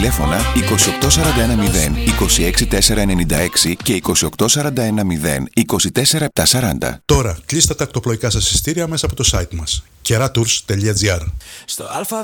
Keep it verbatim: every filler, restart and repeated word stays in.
τηλέφωνα είκοσι οκτώ σαράντα ένα μηδέν είκοσι έξι τετρακόσια ενενήντα έξι και είκοσι οκτώ σαράντα ένα μηδέν είκοσι τέσσερα επτακόσια σαράντα. Τώρα κλείστε τα ακτοπλοϊκά σας εισιτήρια μέσα από το site μας κερatours τελεία τζι άρ.